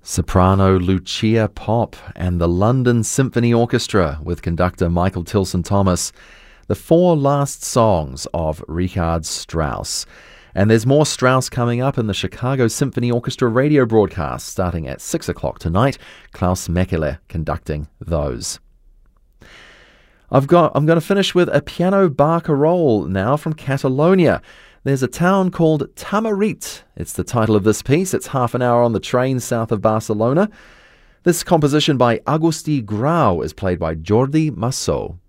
Soprano Lucia Pop and the London Symphony Orchestra with conductor Michael Tilson Thomas. The four last songs of Richard Strauss. And there's more Strauss coming up in the Chicago Symphony Orchestra radio broadcast starting at 6 o'clock tonight. Klaus Mekele conducting those. I'm going to finish with a piano barcarolle now from Catalonia. There's a town called Tamarit. It's the title of this piece. It's half an hour on the train south of Barcelona. This composition by Agustí Grau is played by Jordi Massó.